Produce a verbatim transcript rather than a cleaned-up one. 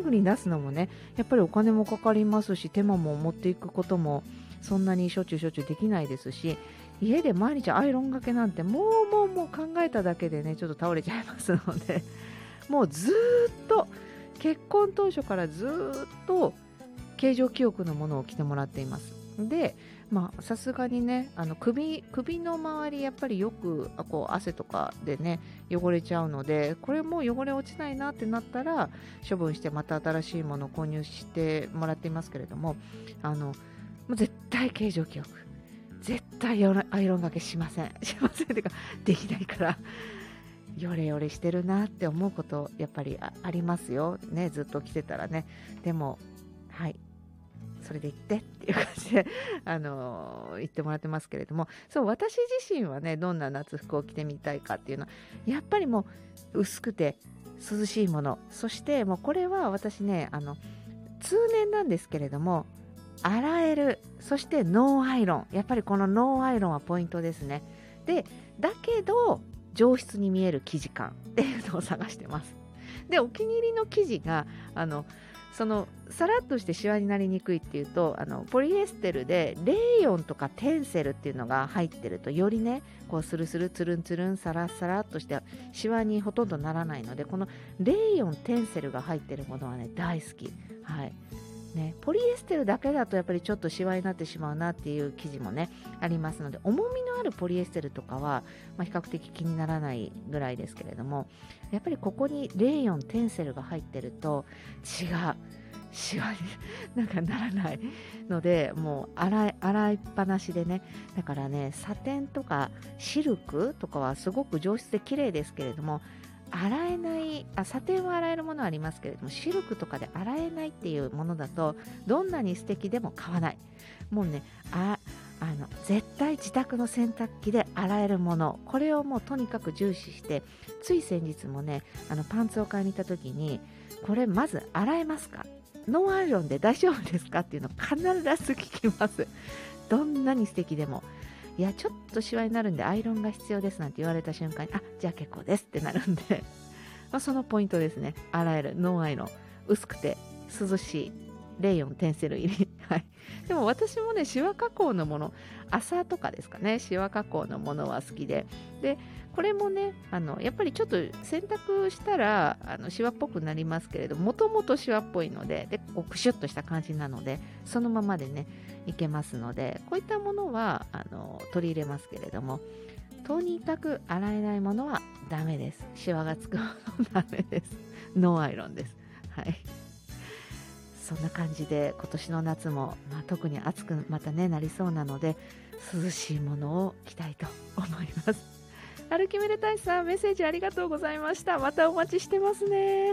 くに出すのもねやっぱりお金もかかりますし、手間も持っていくこともそんなにしょっちゅうしょっちゅうできないですし、家で毎日アイロンがけなんてもうもうもう考えただけでねちょっと倒れちゃいますので、もうずーっと結婚当初からずーっと形状記憶のものを着てもらっています。で、まあさすがにね、あの首首の周りやっぱりよくあこう汗とかでね汚れちゃうので、これもう汚れ落ちないなってなったら処分してまた新しいものを購入してもらっていますけれども、あのもう絶対形状記憶、絶対アイロンがけしませんしませんっていうかできないから、ヨレヨレしてるなって思うことやっぱり あ, ありますよね、ずっと着てたらね。でもはいそれで言ってっていう感じで、あのー、言ってもらってますけれども、そう私自身はねどんな夏服を着てみたいかっていうのはやっぱりもう薄くて涼しいもの、そしてもうこれは私ねあの通年なんですけれども洗える、そしてノーアイロン、やっぱりこのノーアイロンはポイントですね。でだけど上質に見える生地感っていうのを探してます。でお気に入りの生地があのそのさらっとしてシワになりにくいっていうと、あのポリエステルでレーヨンとかテンセルっていうのが入ってるとよりねこうスルスルツルンツルンサラサラっとしてシワにほとんどならないので、このレーヨンテンセルが入ってるものはね大好き。はいね、ポリエステルだけだとやっぱりちょっとシワになってしまうなっていう生地もねありますので、重みのあるポリエステルとかは、まあ、比較的気にならないぐらいですけれども、やっぱりここにレーヨンテンセルが入ってると違うシワになんかならないので、もう洗い、洗いっぱなしでね。だからねサテンとかシルクとかはすごく上質で綺麗ですけれども、洗えないあサテンは洗えるものはありますけれども、シルクとかで洗えないっていうものだとどんなに素敵でも買わない。もうねああの絶対自宅の洗濯機で洗えるもの、これをもうとにかく重視して、つい先日もねあのパンツを買いに行った時に、これまず洗えますか、ノーアイロンで大丈夫ですかっていうのを必ず聞きます。どんなに素敵でも、いやちょっとシワになるんでアイロンが必要ですなんて言われた瞬間に、あじゃあ結構ですってなるんでまあそのポイントですね。洗えるノーアイロン、薄くて涼しいレーヨンテンセル入りはい。でも私もねシワ加工のもの、麻とかですかね、シワ加工のものは好きで、でこれもねあのやっぱりちょっと洗濯したらあのシワっぽくなりますけれども、ともとシワっぽいので、でこうクシュッとした感じなのでそのままでねいけますので、こういったものはあの取り入れますけれども、とにかく洗えないものはダメです。シワがつくものダメです。ノーアイロンです。はい。そんな感じで今年の夏も、まあ、特に暑くまたねなりそうなので、涼しいものを着たいと思います。歩きめでたいさん、メッセージありがとうございました。またお待ちしてますね。